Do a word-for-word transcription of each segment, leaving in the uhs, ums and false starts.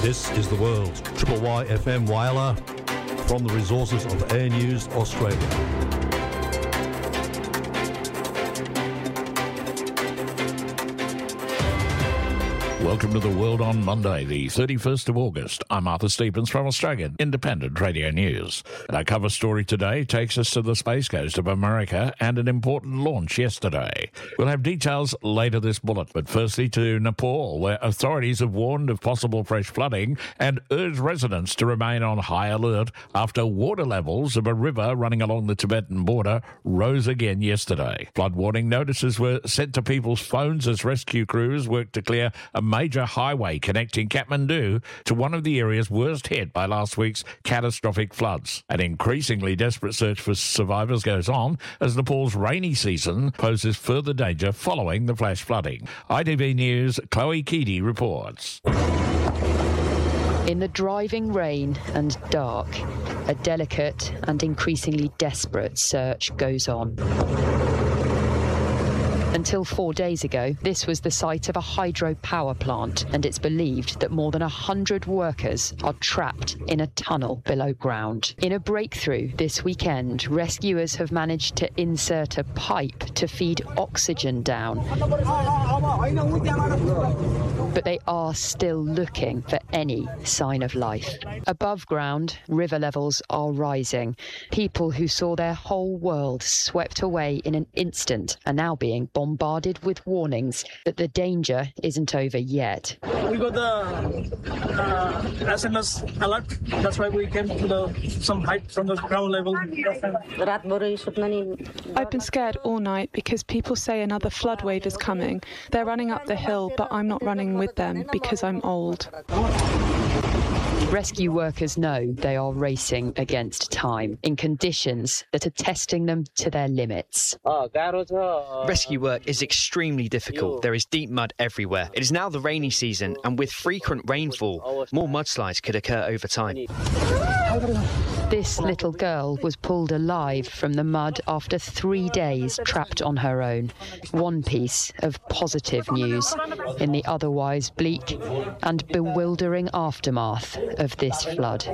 This is The World. Triple Y F M Whyalla from the resources of Air News Australia. Welcome to The World on Monday, the thirty-first of August. I'm Arthur Stephens from Australian Independent Radio News. And our cover story today takes us to the Space Coast of America and an important launch yesterday. We'll have details later this bullet, but firstly to Nepal, where authorities have warned of possible fresh flooding and urged residents to remain on high alert after water levels of a river running along the Tibetan border rose again yesterday. Flood warning notices were sent to people's phones as rescue crews worked to clear a major highway connecting Kathmandu to one of the areas worst hit by last week's catastrophic floods. An increasingly desperate search for survivors goes on as Nepal's rainy season poses further danger following the flash flooding. I T V News' Chloe Keedy reports. In the driving rain and dark, a delicate and increasingly desperate search goes on. Until four days ago, this was the site of a hydropower plant, and it's believed that more than one hundred workers are trapped in a tunnel below ground. In a breakthrough this weekend, rescuers have managed to insert a pipe to feed oxygen down. But they are still looking for any sign of life. Above ground, river levels are rising. People who saw their whole world swept away in an instant are now being bombarded bombarded with warnings that the danger isn't over yet. We got the uh, S M S alert. That's why we came to the, some height from the ground level. I've been scared all night because people say another flood wave is coming. They're running up the hill, but I'm not running with them because I'm old. Rescue workers know they are racing against time in conditions that are testing them to their limits. Rescue work is extremely difficult. There is deep mud everywhere. It is now the rainy season, and with frequent rainfall, more mudslides could occur over time. This little girl was pulled alive from the mud after three days trapped on her own. One piece of positive news in the otherwise bleak and bewildering aftermath of this flood.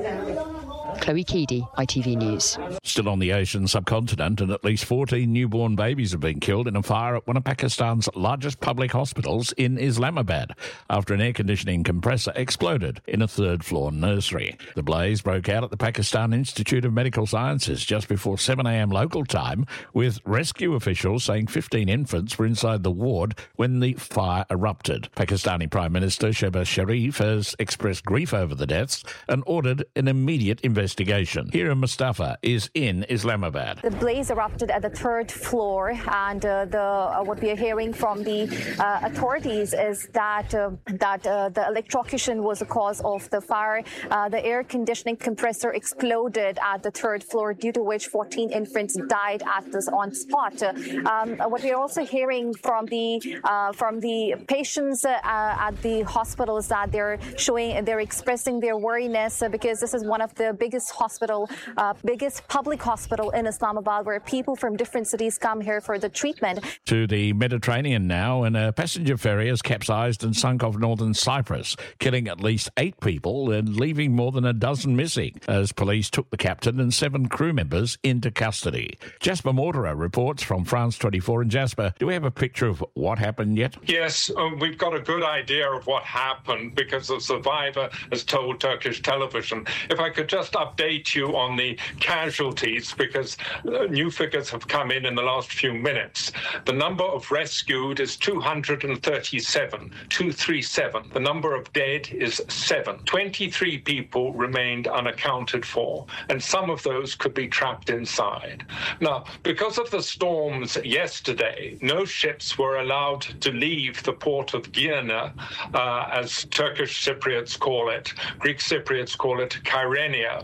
Chloe Keedy, I T V News. Still on the Asian subcontinent, and at least fourteen newborn babies have been killed in a fire at one of Pakistan's largest public hospitals in Islamabad after an air conditioning compressor exploded in a third-floor nursery. The blaze broke out at the Pakistan Institute of Medical Sciences just before seven a.m. local time, with rescue officials saying fifteen infants were inside the ward when the fire erupted. Pakistani Prime Minister Shehbaz Sharif has expressed grief over the deaths and ordered an immediate investigation. Hira Mustafa is in Islamabad. The blaze erupted at the third floor, and uh, the uh, what we are hearing from the uh, authorities is that uh, that uh, the electrocution was the cause of the fire. Uh, the air conditioning compressor exploded at the third floor, due to which fourteen infants died at this on spot. Uh, um, what we are also hearing from the uh, from the patients uh, at the hospital is that they're showing they're expressing their worriness uh, because this is one of the biggest hospital, uh, biggest public hospital in Islamabad, where people from different cities come here for the treatment. To the Mediterranean now, and a passenger ferry has capsized and sunk off northern Cyprus, killing at least eight people and leaving more than a dozen missing, as police took the captain and seven crew members into custody. Jasper Morterer reports from France twenty-four. And Jasper, do we have a picture of what happened yet? Yes, um, we've got a good idea of what happened because the survivor has told Turkish television. If I could just update you on the casualties, because uh, new figures have come in in the last few minutes. The number of rescued is two hundred thirty-seven, two thirty-seven. The number of dead is seven. twenty-three people remained unaccounted for, and some of those could be trapped inside. Now, because of the storms yesterday, no ships were allowed to leave the port of Girne, uh, as Turkish Cypriots call it. Greek Cypriots call it Kyrenia.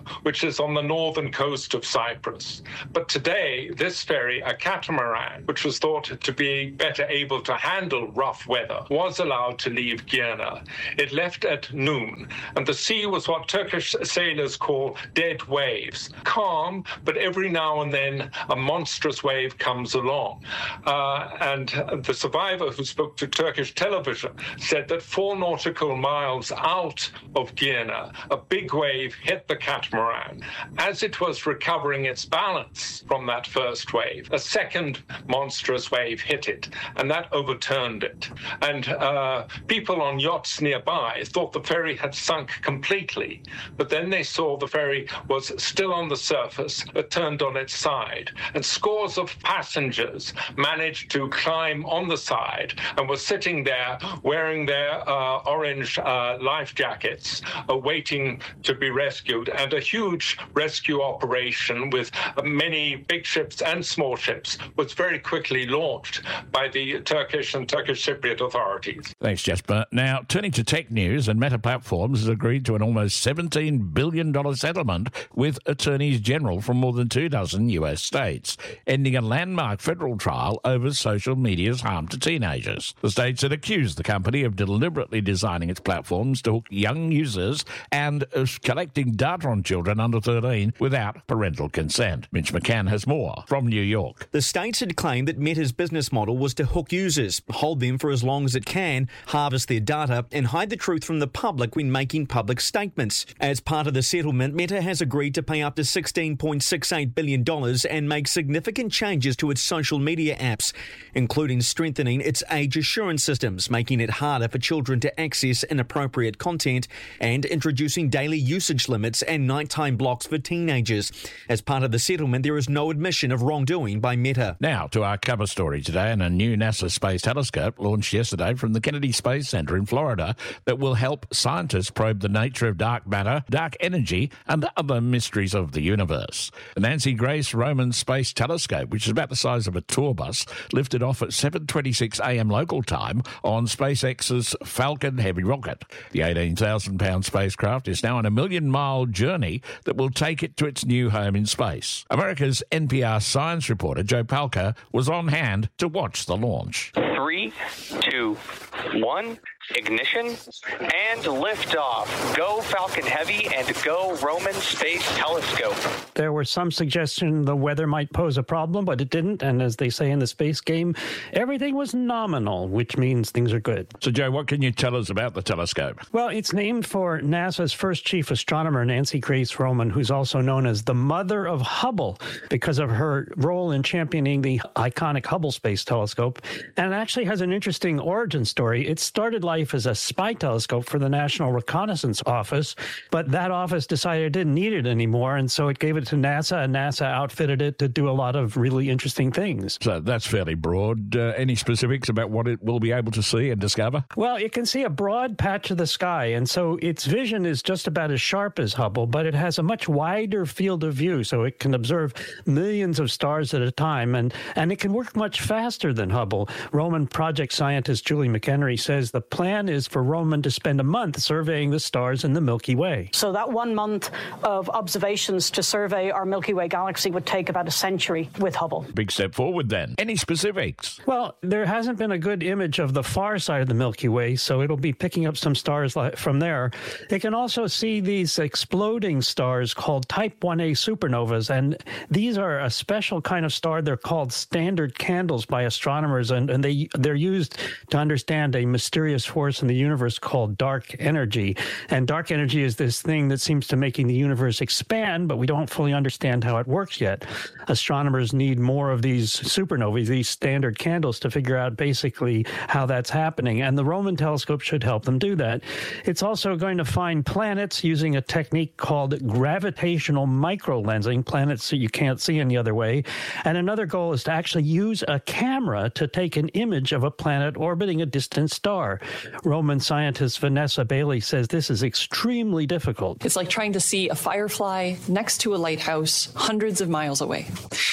which is on the northern coast of Cyprus. But today, this ferry, a catamaran, which was thought to be better able to handle rough weather, was allowed to leave Girna. It left at noon, and the sea was what Turkish sailors call dead waves. Calm, but every now and then a monstrous wave comes along. Uh, and the survivor who spoke to Turkish television said that four nautical miles out of Girna, a big wave hit the catamaran. As it was recovering its balance from that first wave, a second monstrous wave hit it, and that overturned it. And uh, people on yachts nearby thought the ferry had sunk completely, but then they saw the ferry was still on the surface, it turned on its side, and scores of passengers managed to climb on the side and were sitting there wearing their uh, orange uh, life jackets, uh, waiting to be rescued. And a huge rescue operation with uh, many big ships and small ships was very quickly launched by the Turkish and Turkish Cypriot authorities. Thanks, Jasper. Now, turning to tech news, and Meta Platforms has agreed to an almost seventeen billion dollars settlement with attorneys general from more than two dozen U S states, ending a landmark federal trial over social media's harm to teenagers. The states had accused the company of deliberately designing its platforms to hook young users and uh, collecting data on children under thirteen without parental consent. Mitch McCann has more from New York. The states had claimed that Meta's business model was to hook users, hold them for as long as it can, harvest their data, and hide the truth from the public when making public statements. As part of the settlement, Meta has agreed to pay up to sixteen point six eight billion dollars and make significant changes to its social media apps, including strengthening its age assurance systems, making it harder for children to access inappropriate content, and introducing daily usage limits and nighttime blocks for teenagers. As part of the settlement, there is no admission of wrongdoing by Meta. Now to our cover story today, and a new NASA Space Telescope launched yesterday from the Kennedy Space Center in Florida that will help scientists probe the nature of dark matter, dark energy, and other mysteries of the universe. The Nancy Grace Roman Space Telescope, which is about the size of a tour bus, lifted off at seven twenty-six a.m. local time on SpaceX's Falcon Heavy rocket. The eighteen thousand pound spacecraft is now on a million-mile journey that will take it to its new home in space. America's N P R science reporter Joe Palca was on hand to watch the launch. Three, two, one, ignition, and liftoff. Go Falcon Heavy and go Roman Space Telescope. There was some suggestion the weather might pose a problem, but it didn't. And as they say in the space game, everything was nominal, which means things are good. So, Joe, what can you tell us about the telescope? Well, it's named for NASA's first chief astronomer, Nancy Grace Roman, who's also known as the mother of Hubble because of her role in championing the iconic Hubble Space Telescope. And it actually has an interesting origin story. It started life as a spy telescope for the National Reconnaissance Office, but that office decided it didn't need it anymore, and so it gave it to NASA, and NASA outfitted it to do a lot of really interesting things. So that's fairly broad. Uh, any specifics about what it will be able to see and discover? Well, it can see a broad patch of the sky, and so its vision is just about as sharp as Hubble, but it has a much wider field of view, so it can observe millions of stars at a time, and, and it can work much faster than Hubble. Roman project scientist Julie McHenry says the plan is for Roman to spend a month surveying the stars in the Milky Way. So that one month of observations to survey our Milky Way galaxy would take about a century with Hubble. Big step forward then. Any specifics? Well, there hasn't been a good image of the far side of the Milky Way, so it'll be picking up some stars from there. It can also see these exploding stars called Type one A supernovas, and these are a special kind of star. They're called standard candles by astronomers, and, and they, they're used to understand a mysterious force in the universe called dark energy. And dark energy is this thing that seems to making the universe expand, but we don't fully understand how it works yet. Astronomers need more of these supernovae, these standard candles, to figure out basically how that's happening. And the Roman telescope should help them do that. It's also going to find planets using a technique called gravitational microlensing, planets that you can't see any other way. And another goal is to actually use a camera to take an image of a planet orbiting a distant star. Roman scientist Vanessa Bailey says this is extremely difficult. It's like trying to see a firefly next to a lighthouse hundreds of miles away.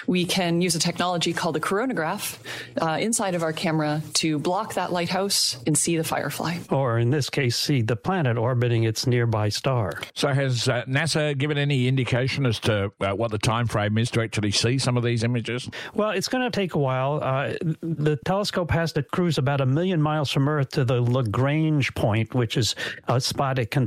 we can use a technology called a coronagraph uh, inside of our camera to block that lighthouse and see the firefly. Or in this case, see the planet orbiting its nearby star. So has uh, NASA given any indication as to uh, what the time frame is to actually see some of these images? Well, it's going to take a while. Uh, the telescope has to cruise about a million miles from Earth to the Lagrange point, which is a spot it can